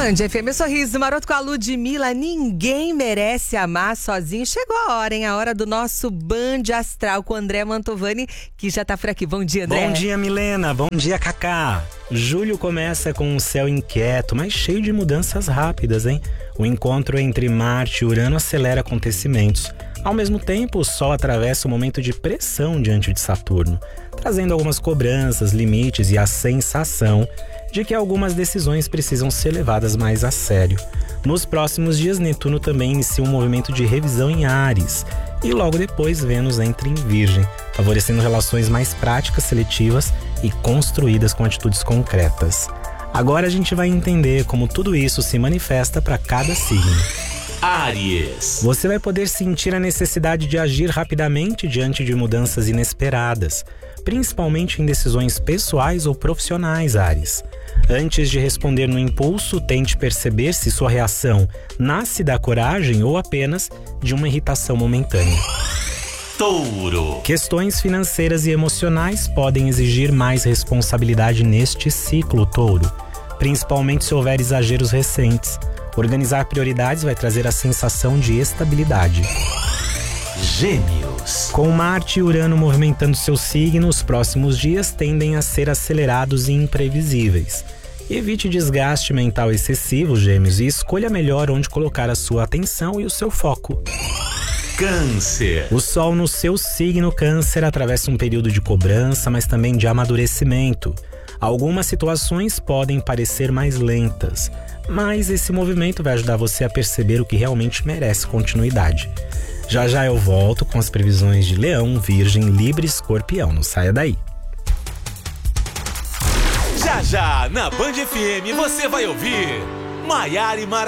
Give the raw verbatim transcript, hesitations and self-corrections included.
Band F M, sorriso, maroto com a Ludmilla, ninguém merece amar sozinho. Chegou a hora, hein? A hora do nosso Band Astral com o André Mantovani, que já tá por aqui. Bom dia, André. Bom dia, Milena. Bom dia, Cacá. Julho começa com um céu inquieto, mas cheio de mudanças rápidas, hein? O encontro entre Marte e Urano acelera acontecimentos. Ao mesmo tempo, o Sol atravessa um momento de pressão diante de Saturno, trazendo algumas cobranças, limites e a sensação de que algumas decisões precisam ser levadas mais a sério. Nos próximos dias, Netuno também inicia um movimento de revisão em Áries e logo depois Vênus entra em Virgem, favorecendo relações mais práticas, seletivas e construídas com atitudes concretas. Agora a gente vai entender como tudo isso se manifesta para cada signo. Áries. Você vai poder sentir a necessidade de agir rapidamente diante de mudanças inesperadas, principalmente em decisões pessoais ou profissionais, Áries. Antes de responder no impulso, tente perceber se sua reação nasce da coragem ou apenas de uma irritação momentânea. Touro. Questões financeiras e emocionais podem exigir mais responsabilidade neste ciclo, Touro, principalmente se houver exageros recentes. Organizar prioridades vai trazer a sensação de estabilidade. Gêmeos. Com Marte e Urano movimentando seu signo, os próximos dias tendem a ser acelerados e imprevisíveis. Evite desgaste mental excessivo, Gêmeos, e escolha melhor onde colocar a sua atenção e o seu foco. Câncer. O Sol no seu signo Câncer atravessa um período de cobrança, mas também de amadurecimento. Algumas situações podem parecer mais lentas, mas esse movimento vai ajudar você a perceber o que realmente merece continuidade. Já já eu volto com as previsões de Leão, Virgem, Libra e Escorpião. Não saia daí. Já já, na Band F M, você vai ouvir Maiara e Maravilha.